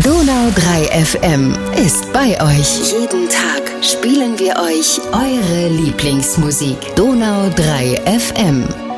Donau 3 FM ist bei euch. Jeden Tag spielen wir euch eure Lieblingsmusik. Donau 3 FM.